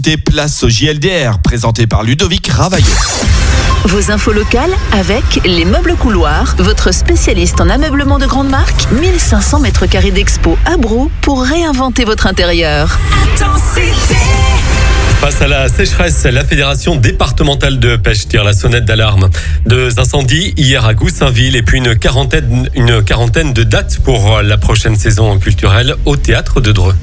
Des places au JLDR, présenté par Ludovic Ravaillot. Vos infos locales avec les Meubles Couloirs, votre spécialiste en ameublement de grande marque, 1500 mètres carrés d'expo à Brou pour réinventer votre intérieur. Face à la sécheresse, la Fédération départementale de pêche tire la sonnette d'alarme. 2 incendies hier à Goussainville et puis une quarantaine de dates pour la prochaine saison culturelle au théâtre de Dreux.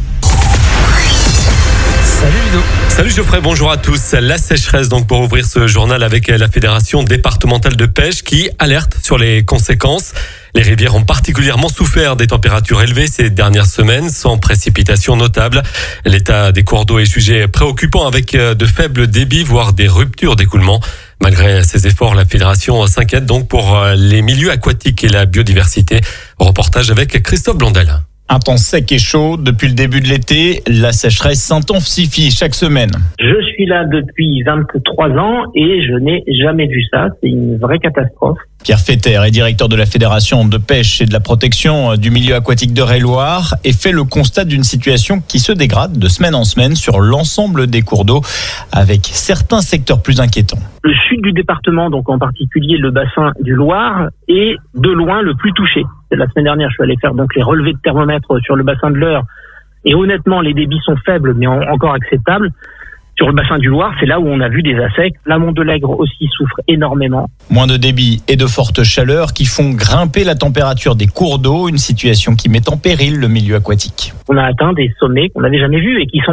Salut Ludo. Salut Geoffrey, bonjour à tous. La sécheresse donc pour ouvrir ce journal avec la Fédération départementale de pêche qui alerte sur les conséquences. Les rivières ont particulièrement souffert des températures élevées ces dernières semaines, sans précipitations notables. L'état des cours d'eau est jugé préoccupant avec de faibles débits, voire des ruptures d'écoulement. Malgré ces efforts, la Fédération s'inquiète donc pour les milieux aquatiques et la biodiversité. Reportage avec Christophe Blondel. Un temps sec et chaud, depuis le début de l'été, la sécheresse s'intensifie chaque semaine. Je suis là depuis 23 ans et je n'ai jamais vu ça. C'est une vraie catastrophe. Pierre Fetter est directeur de la Fédération de pêche et de la protection du milieu aquatique d'Eure-et-Loir et fait le constat d'une situation qui se dégrade de semaine en semaine sur l'ensemble des cours d'eau, avec certains secteurs plus inquiétants. Le sud du département, donc en particulier le bassin du Loir, est de loin le plus touché. La semaine dernière, je suis allé faire donc les relevés de thermomètre sur le bassin de l'Eure et honnêtement, les débits sont faibles mais encore acceptables. Sur le bassin du Loir, c'est là où on a vu des assecs. L'amont de l'Aigre aussi souffre énormément. Moins de débit et de fortes chaleurs qui font grimper la température des cours d'eau, une situation qui met en péril le milieu aquatique. On a atteint des sommets qu'on n'avait jamais vus et qui sont